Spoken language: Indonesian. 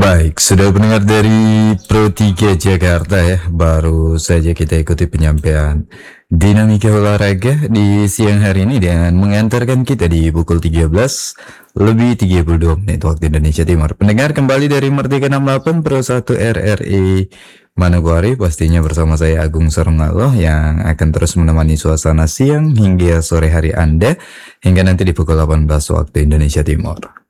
Baik, sudah mendengar dari Pro 3 Jakarta ya. Baru saja kita ikuti penyampaian dinamika olahraga di siang hari ini dengan mengantarkan kita di pukul 13 lebih 32 menit waktu Indonesia Timur. Pendengar kembali dari Merdeka 68 Pro 1 RRI Manokwari, pastinya bersama saya Agung Sarungaloh yang akan terus menemani suasana siang hingga sore hari Anda hingga nanti di pukul 18 waktu Indonesia Timur.